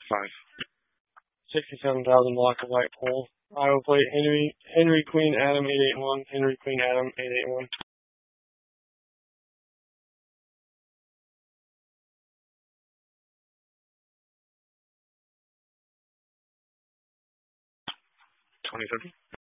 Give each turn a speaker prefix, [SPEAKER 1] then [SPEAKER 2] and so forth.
[SPEAKER 1] 5.
[SPEAKER 2] 67,000 block of white pole. I will play Henry Queen Adam 881. Henry Queen Adam 881.
[SPEAKER 1] 2030.